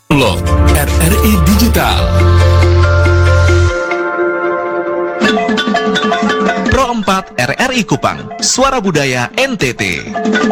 Download RRI Digital. Pro 4 RRI Kupang, Suara Budaya NTT.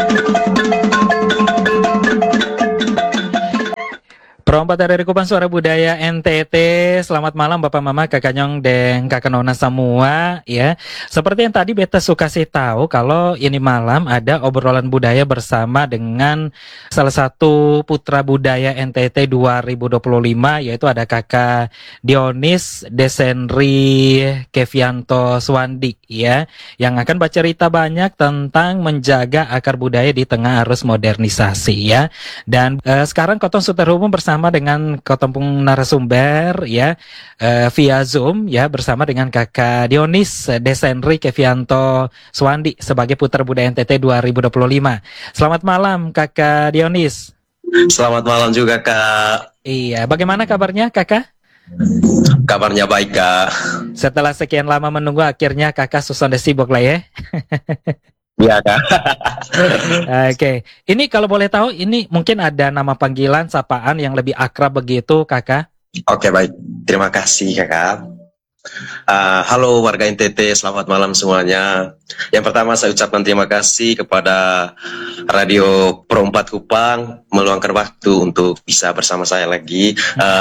Pro 4 RRI Kupang, Suara Budaya NTT. Selamat malam Bapak Mama, Kakak Nyong, dan Kakak Nona semua ya. Seperti yang tadi beta suka kasih tahu, kalau ini malam ada obrolan budaya bersama dengan salah satu putra budaya NTT 2025, yaitu ada Kakak Dionis Desenri Kevianto Swandi ya, yang akan bercerita banyak tentang menjaga akar budaya di tengah arus modernisasi ya. Dan sekarang Kotong sudah terhubung bersama dengan Kotompung narasumber ya, via Zoom ya, bersama dengan Kakak Dionis Desenri Kevianto Swandi sebagai Putra Budaya NTT 2025. Selamat malam Kakak Dionis. Selamat malam juga Kak. Iya, bagaimana kabarnya Kakak? Kabarnya baik Kak. Setelah sekian lama menunggu, akhirnya Kakak sudah sibuk lah ya. Iya Kak. Oke, ini kalau boleh tahu, ini mungkin ada nama panggilan, sapaan yang lebih akrab begitu Kakak? Oke baik, terima kasih Kakak. Halo warga NTT, selamat malam semuanya. Yang pertama saya ucapkan terima kasih kepada Radio Pro 4 Kupang meluangkan waktu untuk bisa bersama saya lagi.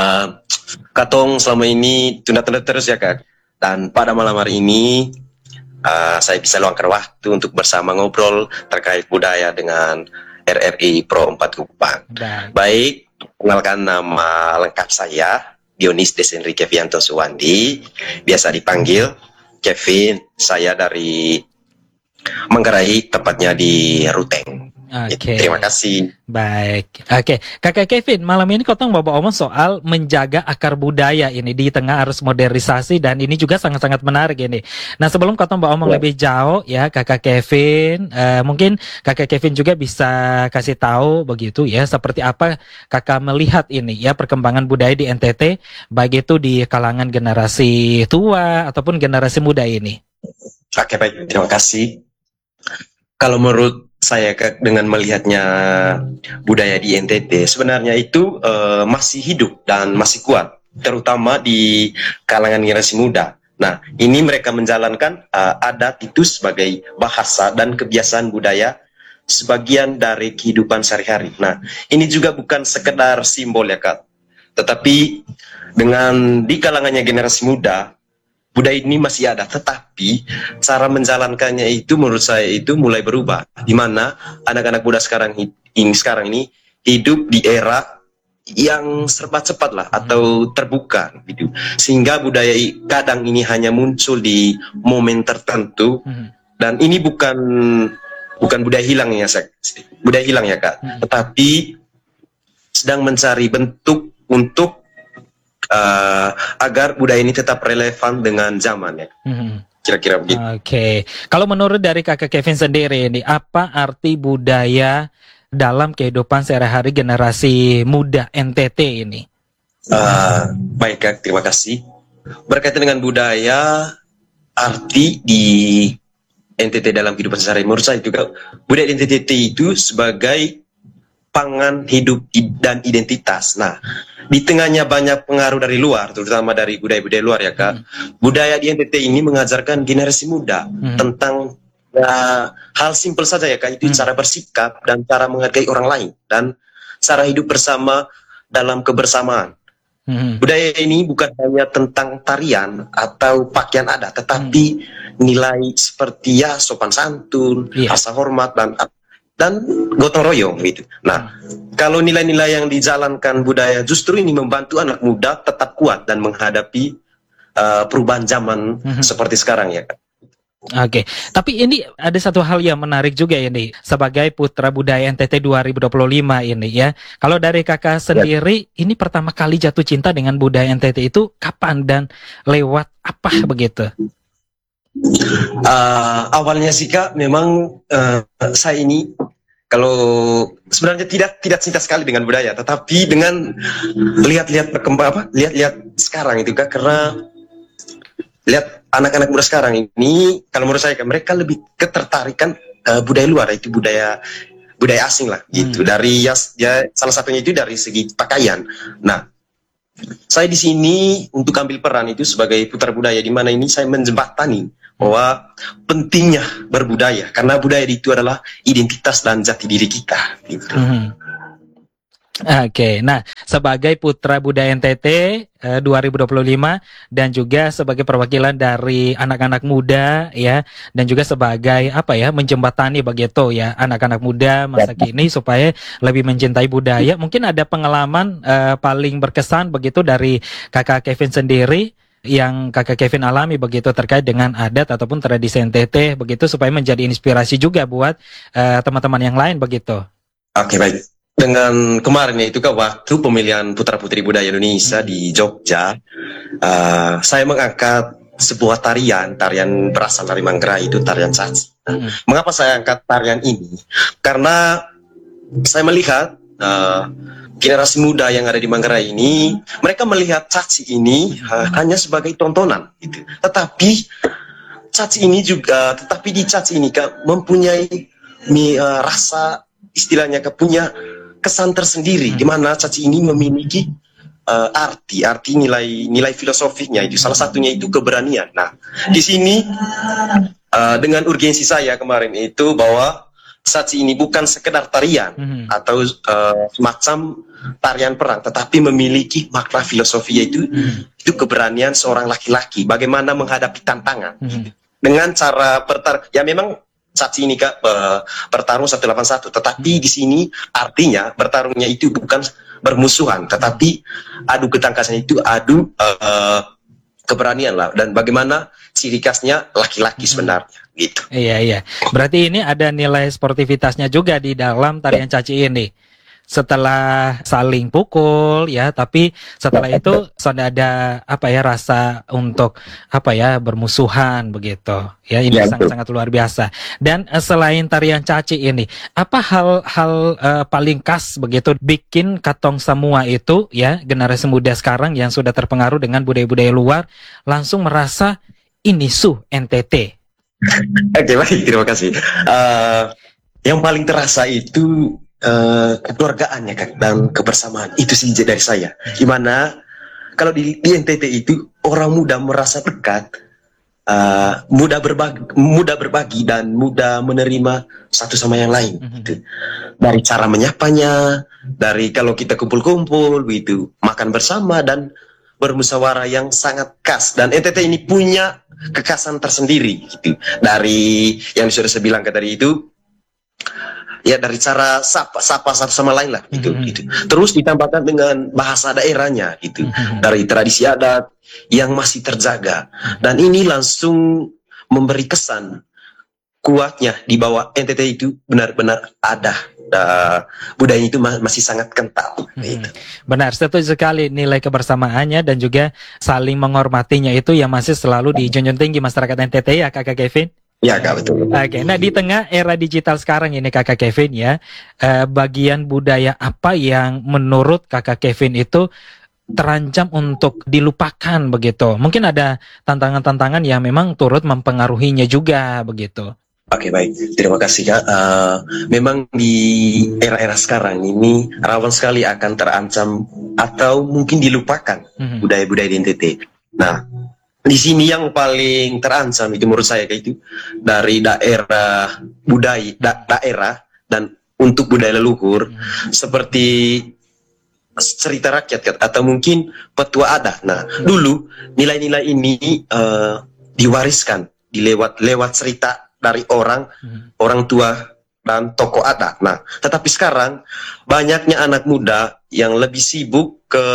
Katong selama ini tunda-tunda terus ya Kak. Dan pada malam hari ini saya bisa luangkan waktu untuk bersama ngobrol terkait budaya dengan RRI Pro 4 Kupang. Baik, kenalkan nama lengkap saya Dionis Desenri Kevianto Swandi, biasa dipanggil Kevin. Saya dari Manggarai, tepatnya di Ruteng. Oke. Terima kasih. Baik. Oke, Kakak Kevin, malam ini Kotong bawa omong soal menjaga akar budaya ini di tengah arus modernisasi, dan ini juga sangat-sangat menarik ini. Nah, sebelum Kotong bawa omong lebih jauh ya, Kakak Kevin, mungkin Kakak Kevin juga bisa kasih tahu begitu ya, seperti apa Kakak melihat ini ya perkembangan budaya di NTT, baik itu di kalangan generasi tua ataupun generasi muda ini. Oke, baik. Terima kasih. Kalau menurut saya dengan melihatnya budaya di NTT, sebenarnya itu masih hidup dan masih kuat, terutama di kalangan generasi muda. Nah, ini mereka menjalankan adat itu sebagai bahasa dan kebiasaan budaya sebagian dari kehidupan sehari-hari. Nah, ini juga bukan sekedar simbol ya Kak, tetapi dengan di kalangannya generasi muda, budaya ini masih ada, tetapi cara menjalankannya itu menurut saya itu mulai berubah, di mana anak-anak muda sekarang ini hidup di era yang serba cepat lah atau terbuka gitu, sehingga budaya kadang ini hanya muncul di momen tertentu, dan ini bukan budaya hilang ya Kak, tetapi sedang mencari bentuk untuk agar budaya ini tetap relevan dengan zaman ya. Kira-kira begitu. Oke. Kalau menurut dari Kakak Kevin sendiri ini, apa arti budaya dalam kehidupan sehari-hari generasi muda NTT ini? Baik Kak, terima kasih. Berkaitan dengan budaya, arti di NTT dalam kehidupan sehari-hari, menurut saya juga budaya NTT itu sebagai pangan hidup dan identitas. Nah, di tengahnya banyak pengaruh dari luar, terutama dari budaya-budaya luar ya Kak. Budaya di NTT ini mengajarkan generasi muda tentang hal simpel saja ya Kak, itu cara bersikap dan cara menghargai orang lain dan cara hidup bersama dalam kebersamaan. Budaya ini bukan hanya tentang tarian atau pakaian adat, tetapi nilai seperti ya sopan santun, rasa hormat dan gotong royong gitu. Nah, kalau nilai-nilai yang dijalankan budaya justru ini membantu anak muda tetap kuat dan menghadapi perubahan zaman seperti sekarang ya Kak. Oke, tapi ini ada satu hal yang menarik juga ini sebagai Putra Budaya NTT 2025 ini ya. Kalau dari Kakak sendiri, ini pertama kali jatuh cinta dengan budaya NTT itu kapan dan lewat apa begitu? Awalnya sih Kak, memang saya ini kalau sebenarnya tidak cinta sekali dengan budaya, tetapi dengan lihat-lihat lihat-lihat sekarang itu Kak, karena lihat anak-anak muda sekarang ini, kalau menurut saya Kak, mereka lebih ketertarikan budaya luar, itu budaya budaya asing lah gitu. Dari ya salah satunya itu dari segi pakaian. Nah, saya di sini untuk ambil peran itu sebagai putra budaya, di mana ini saya menjembatani bahwa pentingnya berbudaya, karena budaya itu adalah identitas dan jati diri kita gitu. Oke, nah sebagai Putra Budaya NTT 2025 dan juga sebagai perwakilan dari anak-anak muda ya, dan juga sebagai apa ya, menjembatani begitu ya anak-anak muda masa kini supaya lebih mencintai budaya. Mungkin ada pengalaman paling berkesan begitu dari Kakak Kevin sendiri yang Kakak Kevin alami begitu terkait dengan adat ataupun tradisi NTT begitu, supaya menjadi inspirasi juga buat teman-teman yang lain begitu. Oke, baik. Dengan kemarin itu kan waktu pemilihan Putra Putri Budaya Indonesia di Jogja, saya mengangkat sebuah tarian berasal dari Manggarai, itu tarian caci. Mengapa saya angkat tarian ini? Karena saya melihat generasi muda yang ada di Manggarai ini, mereka melihat caci ini hanya sebagai tontonan, gitu. Tetapi di caci ini kan mempunyai rasa, istilahnya punya kesan tersendiri, di mana caci ini memiliki arti nilai filosofinya, itu salah satunya itu keberanian. Nah, di sini dengan urgensi saya kemarin itu bahwa caci ini bukan sekedar tarian atau semacam tarian perang, tetapi memiliki makna filosofi, yaitu itu keberanian seorang laki-laki bagaimana menghadapi tantangan dengan cara ya memang caci ini Kak bertarung 181, tetapi di sini artinya bertarungnya itu bukan bermusuhan, tetapi adu ketangkasan itu adu keberanian lah, dan bagaimana ciri khasnya laki-laki sebenarnya gitu. Iya. Berarti ini ada nilai sportivitasnya juga di dalam tarian caci ini. Setelah saling pukul ya, tapi setelah itu sudah ada apa ya, rasa untuk apa ya, bermusuhan begitu ya. Ini sangat-sangat luar biasa. Dan selain tarian caci ini, apa hal-hal paling khas begitu bikin katong semua itu ya, generasi muda sekarang yang sudah terpengaruh dengan budaya-budaya luar langsung merasa ini NTT? Oke, baik, terima kasih. Yang paling terasa itu kekeluargaannya Kak, dan kebersamaan, itu sih dari saya. Gimana kalau di NTT itu orang muda merasa dekat, mudah berbagi dan mudah menerima satu sama yang lain. Gitu. Dari cara menyapanya, dari kalau kita kumpul-kumpul gitu, makan bersama dan bermusyawarah yang sangat khas. Dan NTT ini punya kekhasan tersendiri gitu. Dari yang sudah saya bilang tadi itu, ya dari cara sapa satu sama lain lah gitu. Terus ditambahkan dengan bahasa daerahnya gitu, dari tradisi adat yang masih terjaga, dan ini langsung memberi kesan kuatnya di bawah NTT itu benar-benar ada budaya itu masih sangat kental. Gitu. Benar, setuju sekali, nilai kebersamaannya dan juga saling menghormatinya itu yang masih selalu dijunjung tinggi masyarakat NTT ya Kakak Kevin. Ya Kak, betul. Oke, nah di tengah era digital sekarang ini Kakak Kevin ya, bagian budaya apa yang menurut Kakak Kevin itu terancam untuk dilupakan begitu? Mungkin ada tantangan-tantangan yang memang turut mempengaruhinya juga begitu. Oke, baik, terima kasih Kak. Memang di era-era sekarang ini rawan sekali akan terancam atau mungkin dilupakan budaya-budaya di NTT. Nah, di sini yang paling terancam itu menurut saya kayak itu dari daerah daerah dan untuk budaya leluhur, seperti cerita rakyat atau mungkin petua adat. Nah, dulu nilai-nilai ini diwariskan lewat cerita dari orang tua dan tokoh adat. Nah, tetapi sekarang banyaknya anak muda yang lebih sibuk ke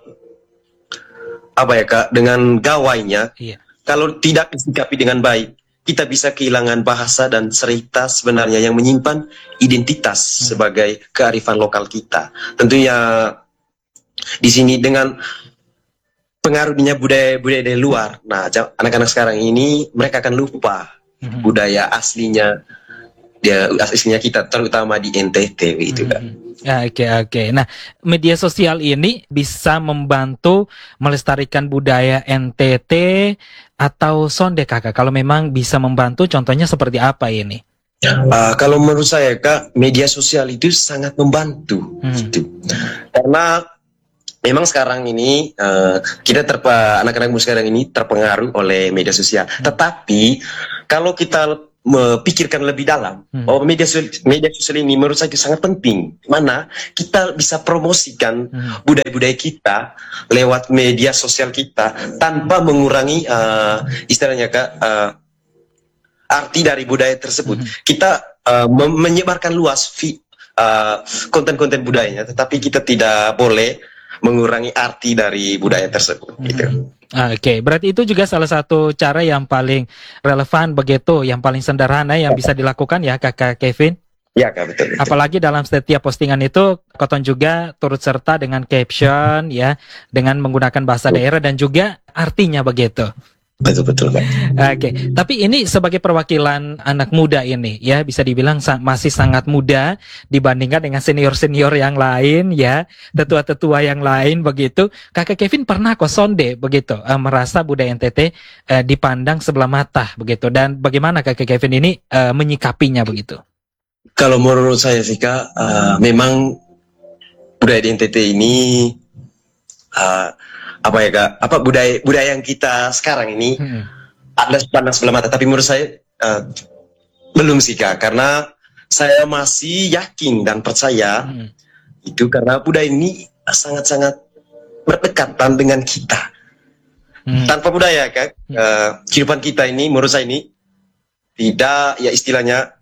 apa ya Kak, dengan gawainya. Kalau tidak disikapi dengan baik, kita bisa kehilangan bahasa dan cerita sebenarnya yang menyimpan identitas sebagai kearifan lokal kita. Tentunya di sini dengan pengaruhnya budaya dari luar, nah anak-anak sekarang ini mereka akan lupa budaya aslinya kita, terutama di NTT gitu Kak. Oke. Nah, media sosial ini bisa membantu melestarikan budaya NTT atau sonde Kakak? Kalau memang bisa membantu, contohnya seperti apa ini? Kalau menurut saya Kak, media sosial itu sangat membantu gitu. Karena memang sekarang ini kita anak-anak muda sekarang ini terpengaruh oleh media sosial. Tetapi kalau kita memikirkan lebih dalam, media sosial ini menurut saya itu sangat penting. Mana kita bisa promosikan budaya-budaya kita lewat media sosial kita tanpa mengurangi istilahnya Kak, arti dari budaya tersebut. Kita menyebarkan luas konten-konten budayanya, tetapi kita tidak boleh mengurangi arti dari budaya tersebut. Gitu. Oke, berarti itu juga salah satu cara yang paling relevan begitu, yang paling sederhana yang bisa dilakukan ya Kakak Kevin. Ya Kak, betul. Apalagi dalam setiap postingan itu Koton juga turut serta dengan caption ya, dengan menggunakan bahasa daerah dan juga artinya begitu. Betul Kak. Oke, tapi ini sebagai perwakilan anak muda ini ya, bisa dibilang masih sangat muda dibandingkan dengan senior-senior yang lain ya, tetua-tetua yang lain begitu. Kakak Kevin pernah kok sonde begitu, merasa budaya NTT dipandang sebelah mata begitu, dan bagaimana Kakak Kevin ini menyikapinya begitu? Kalau menurut saya sih Kak, memang budaya di NTT ini apa ya Kak? Budaya yang kita sekarang ini ada pandang sebelah mata, tapi menurut saya belum sih Kak, karena saya masih yakin dan percaya itu karena budaya ini sangat-sangat berdekatan dengan kita. Tanpa budaya Kak, kehidupan kita ini menurut saya ini tidak ya istilahnya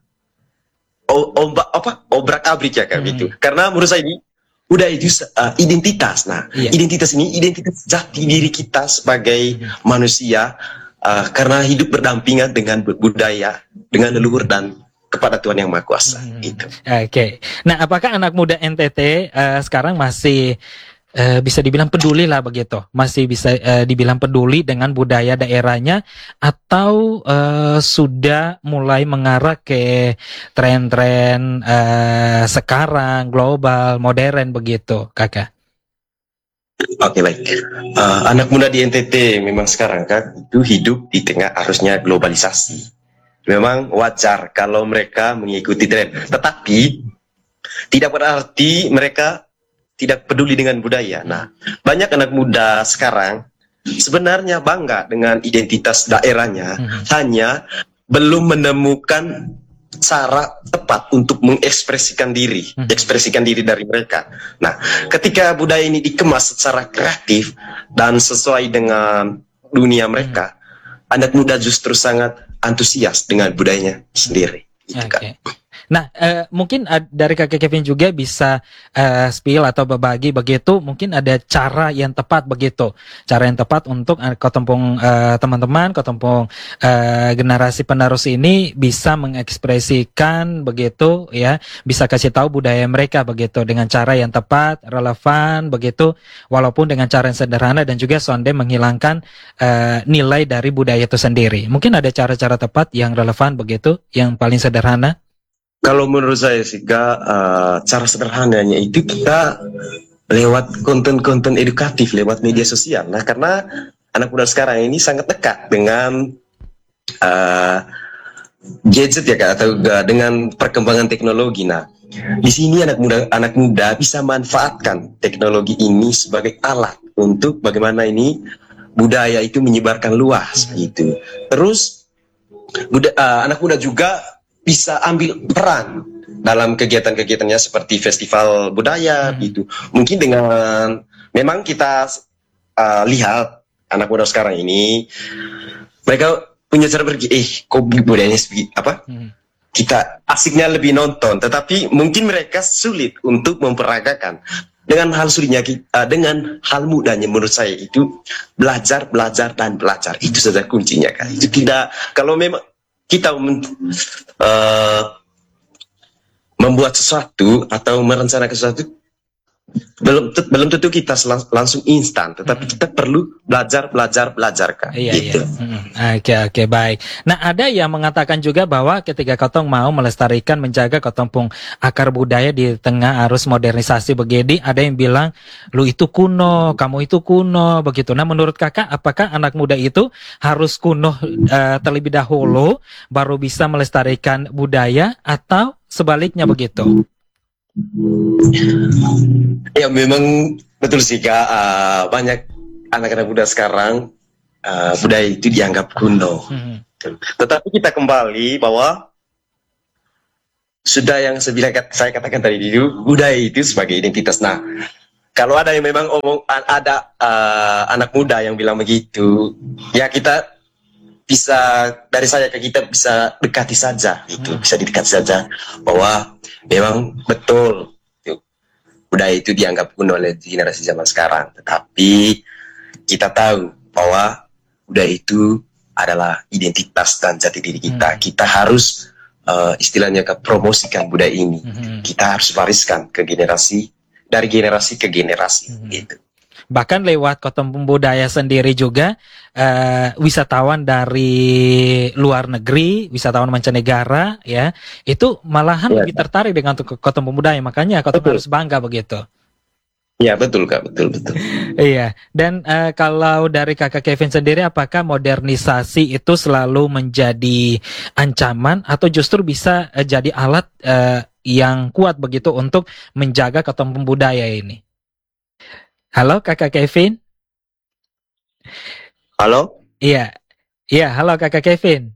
obrak-abrik ya Kak gitu. Karena menurut saya ini budaya itu identitas. Nah, identitas ini identitas jati diri kita sebagai manusia, karena hidup berdampingan dengan budaya, dengan leluhur dan kepada Tuhan Yang Maha Kuasa. Gitu. Oke. Nah, apakah anak muda NTT sekarang masih bisa dibilang peduli lah begitu, masih bisa dibilang peduli dengan budaya daerahnya, atau sudah mulai mengarah ke tren-tren sekarang global modern begitu Kakak? Oke, baik. Anak muda di NTT memang sekarang Kak itu hidup di tengah arusnya globalisasi. Memang wajar kalau mereka mengikuti tren, tetapi tidak berarti mereka tidak peduli dengan budaya. Nah, banyak anak muda sekarang sebenarnya bangga dengan identitas daerahnya, hanya belum menemukan cara tepat untuk mengekspresikan diri, ekspresikan diri dari mereka. Nah, ketika budaya ini dikemas secara kreatif dan sesuai dengan dunia mereka, anak muda justru sangat antusias dengan budayanya sendiri. Oke. Nah, mungkin dari Kakak Kevin juga bisa spill atau berbagi begitu, mungkin ada cara yang tepat begitu, cara yang tepat untuk ketumpung teman-teman, ketumpung generasi penerus ini bisa mengekspresikan begitu ya, bisa kasih tahu budaya mereka begitu dengan cara yang tepat, relevan begitu, walaupun dengan cara yang sederhana dan juga sonde menghilangkan nilai dari budaya itu sendiri. Mungkin ada cara-cara tepat yang relevan begitu, yang paling sederhana. Kalau menurut saya sih Kak, cara sederhananya itu kita lewat konten-konten edukatif lewat media sosial. Nah, karena anak muda sekarang ini sangat dekat dengan gadget ya Kak, atau dengan perkembangan teknologi. Nah, di sini anak muda bisa manfaatkan teknologi ini sebagai alat untuk bagaimana ini budaya itu menyebarkan luas gitu. Terus anak muda juga bisa ambil peran dalam kegiatan-kegiatannya seperti festival budaya gitu. Mungkin dengan memang kita lihat anak muda sekarang ini mereka punya cara kok budayanya apa? Kita asiknya lebih nonton, tetapi mungkin mereka sulit untuk memperagakan. Dengan hal sulitnya, dengan hal mudahnya menurut saya itu belajar dan belajar, itu saja kuncinya kan. Itu tidak, kalau memang kita membuat sesuatu atau merencanakan sesuatu, belum tentu kita langsung instan, tetapi kita perlu belajar Kak. Iya, Gitu. iya. Oke, baik. Nah, ada yang mengatakan juga bahwa ketika kotong mau melestarikan, menjaga kotong pung akar budaya di tengah arus modernisasi begini, ada yang bilang, lu itu kuno, kamu itu kuno, begitu. Nah, menurut kakak, apakah anak muda itu harus kuno terlebih dahulu, baru bisa melestarikan budaya, atau sebaliknya begitu? Ya memang betul sih Kak, banyak anak-anak muda sekarang budaya itu dianggap kuno. Tetapi kita kembali bahwa sudah yang saya katakan tadi dulu, budaya itu sebagai identitas. Nah, kalau ada yang memang ada anak muda yang bilang begitu, ya kita bisa, dari saya ke kita bisa dekati saja, itu bisa didekati saja bahwa memang betul budaya itu dianggap kuno oleh generasi zaman sekarang. Tetapi kita tahu bahwa budaya itu adalah identitas dan jati diri kita. Kita harus istilahnya promosikan budaya ini. Kita harus wariskan ke generasi, dari generasi ke generasi. Gitu. Bahkan lewat kotong budaya sendiri juga wisatawan dari luar negeri, wisatawan mancanegara, ya itu malahan lebih tertarik dengan kotong budaya. Makanya kotong harus bangga begitu. Ya betul Kak, betul. Iya. Dan kalau dari kakak Kevin sendiri, apakah modernisasi itu selalu menjadi ancaman atau justru bisa jadi alat yang kuat begitu untuk menjaga kotong budaya ini? Halo kakak Kevin. Halo. Iya, halo kakak Kevin.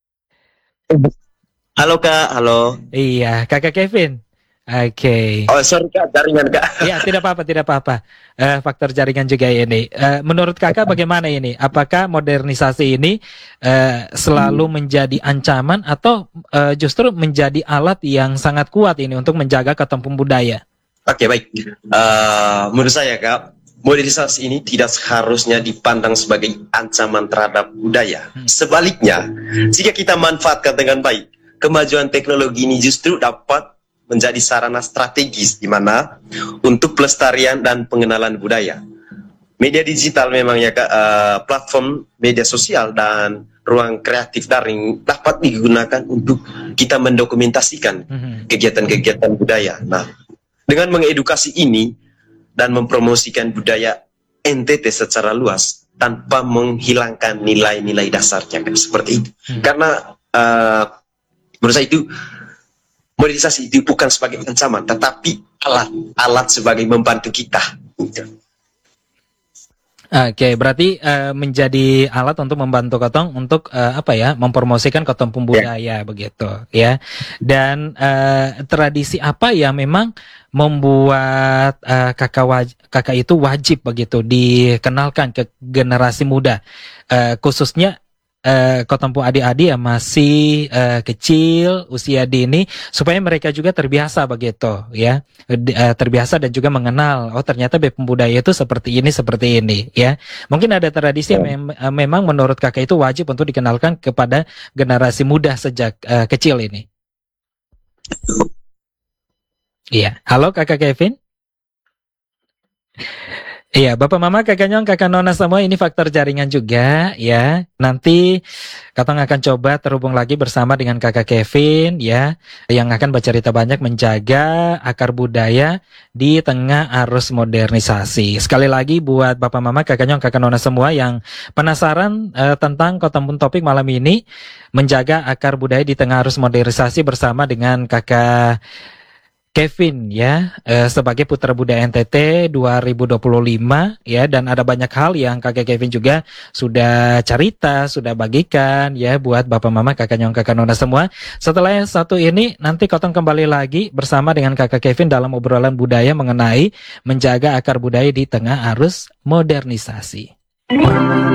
Halo Kak, halo. Iya, kakak Kevin. Oke. Oh sorry Kak, jaringan Kak. Iya, tidak apa-apa. Faktor jaringan juga ini. Menurut kakak bagaimana ini? Apakah modernisasi ini selalu menjadi ancaman atau justru menjadi alat yang sangat kuat ini untuk menjaga kotong budaya? Oke, baik. Menurut saya Kak, modernisasi ini tidak seharusnya dipandang sebagai ancaman terhadap budaya. Sebaliknya, jika kita manfaatkan dengan baik, kemajuan teknologi ini justru dapat menjadi sarana strategis di mana untuk pelestarian dan pengenalan budaya. Media digital memang ya Kak, platform media sosial dan ruang kreatif daring dapat digunakan untuk kita mendokumentasikan kegiatan-kegiatan budaya. Nah, dengan mengedukasi ini dan mempromosikan budaya NTT secara luas tanpa menghilangkan nilai-nilai dasarnya kan, seperti itu. Karena menurut saya itu modernisasi itu bukan sebagai ancaman, tetapi alat sebagai membantu kita. Oke, berarti menjadi alat untuk membantu kotong untuk mempromosikan kotong budaya begitu ya. Dan tradisi apa yang memang membuat kakak itu wajib begitu dikenalkan ke generasi muda, khususnya kotong adik-adik yang masih kecil, usia dini, supaya mereka juga terbiasa begitu ya, terbiasa dan juga mengenal, oh ternyata budaya itu seperti ini ya. Mungkin ada tradisi yang memang menurut kakak itu wajib untuk dikenalkan kepada generasi muda sejak kecil ini. Iya, halo kakak Kevin. Iya, Bapak Mama, Kakak Nyong, Kakak Nona semua, ini faktor jaringan juga ya. Nanti Katong akan coba terhubung lagi bersama dengan Kakak Kevin ya, yang akan bercerita banyak menjaga akar budaya di tengah arus modernisasi. Sekali lagi buat Bapak Mama, Kakak Nyong, Kakak Nona semua yang penasaran tentang Kotong Topik malam ini, menjaga akar budaya di tengah arus modernisasi bersama dengan Kakak Kevin ya, sebagai Putra Budaya NTT 2025 ya, dan ada banyak hal yang kakak Kevin juga sudah cerita, sudah bagikan ya buat Bapak Mama, Kakak Nyong, Kakak Nona semua. Setelah yang satu ini nanti Kotong kembali lagi bersama dengan kakak Kevin dalam obrolan budaya mengenai menjaga akar budaya di tengah arus modernisasi.